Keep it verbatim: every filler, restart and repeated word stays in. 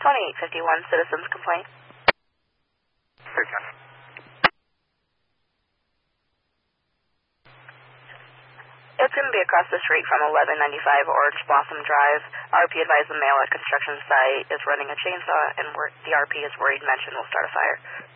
twenty-eight fifty-one, citizens complaint. It's going to be across the street from eleven ninety-five Orange Blossom Drive. R P advised the male at construction site is running a chainsaw, and the R P is worried mention will start a fire.